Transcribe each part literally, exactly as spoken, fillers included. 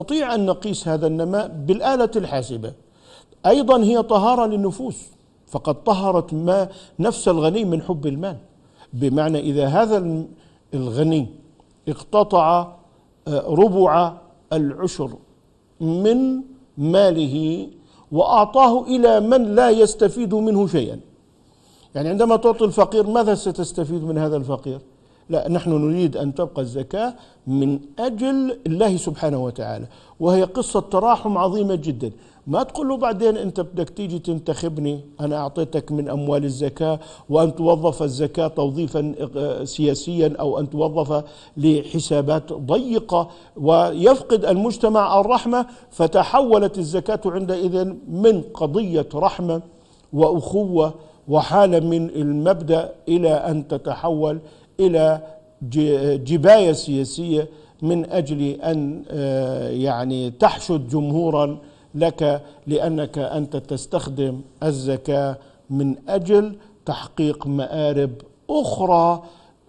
نستطيع أن نقيس هذا النماء بالآلة الحاسبة. أيضا هي طهارة للنفوس، فقد طهرت ما نفس الغني من حب المال، بمعنى إذا هذا الغني اقتطع ربع العشر من ماله وأعطاه إلى من لا يستفيد منه شيئا، يعني عندما تعطي الفقير ماذا ستستفيد من هذا الفقير؟ لا، نحن نريد أن تبقى الزكاة من أجل الله سبحانه وتعالى، وهي قصة تراحم عظيمة جدا. ما تقول له بعدين أنت بدك تيجي تنتخبني، أنا أعطيتك من أموال الزكاة وأن توظف الزكاة توظيفا سياسيا أو أن توظف لحسابات ضيقة ويفقد المجتمع الرحمة، فتحولت الزكاة عندئذ من قضية رحمة وأخوة وحالة من المبدأ إلى أن تتحول إلى جباية سياسية من أجل أن يعني تحشد جمهورا لك، لأنك أنت تستخدم الزكاة من أجل تحقيق مآرب أخرى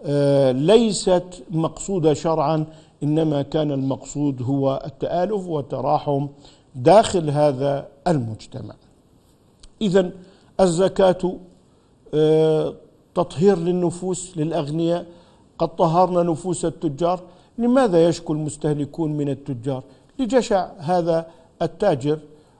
ليست مقصودة شرعا، إنما كان المقصود هو التآلف والتراحم داخل هذا المجتمع. إذن الزكاة تطهير للنفوس للأغنياء، قد طهرنا نفوس التجار. لماذا يشكو المستهلكون من التجار؟ لجشع هذا التاجر،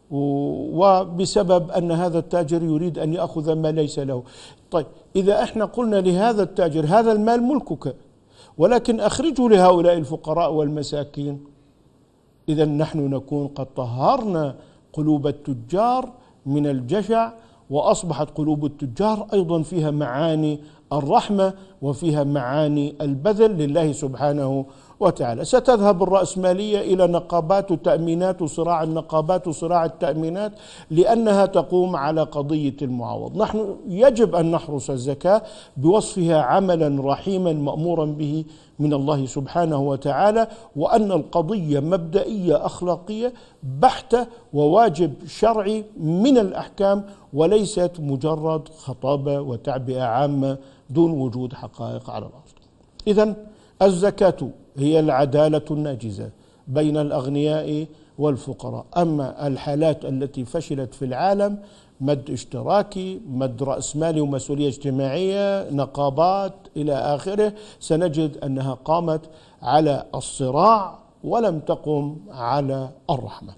وبسبب أن هذا التاجر يريد أن يأخذ ما ليس له. طيب، إذا احنا قلنا لهذا التاجر هذا المال ملكك ولكن أخرجه لهؤلاء الفقراء والمساكين، إذا نحن نكون قد طهرنا قلوب التجار من الجشع، وأصبحت قلوب التجار أيضا فيها معاني الرحمة وفيها معاني البذل لله سبحانه وتعالى. ستذهب الرأسمالية إلى نقابات التأمينات وصراع النقابات وصراع التأمينات لأنها تقوم على قضية المعاوض. نحن يجب أن نحرس الزكاة بوصفها عملا رحيما مأمورا به من الله سبحانه وتعالى، وأن القضية مبدئية أخلاقية بحتة وواجب شرعي من الأحكام، وليست مجرد خطابة وتعبئة عامة دون وجود حقائق على الأرض. إذن الزكاة هي العدالة الناجزة بين الأغنياء والفقراء. أما الحالات التي فشلت في العالم، مد اشتراكي، مد رأسمالي ومسؤولية اجتماعية، نقابات إلى آخره، سنجد أنها قامت على الصراع ولم تقم على الرحمة.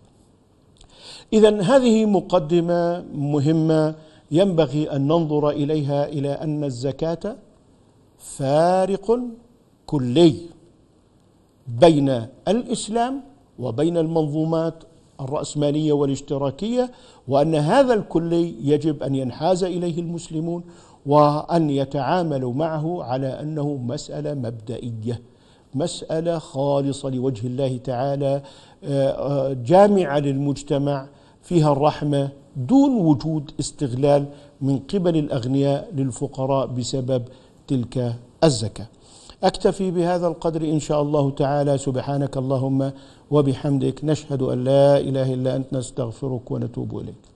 إذن هذه مقدمة مهمة ينبغي أن ننظر إليها، إلى أن الزكاة فارق كلي بين الإسلام وبين المنظومات الرأسمالية والاشتراكية، وأن هذا الكلي يجب أن ينحاز إليه المسلمون وأن يتعاملوا معه على أنه مسألة مبدئية، مسألة خالصة لوجه الله تعالى، جامعة للمجتمع، فيها الرحمة دون وجود استغلال من قبل الأغنياء للفقراء بسبب تلك الزكاة. أكتفي بهذا القدر إن شاء الله تعالى. سبحانك اللهم وبحمدك، نشهد أن لا إله إلا أنت، نستغفرك ونتوب إليك.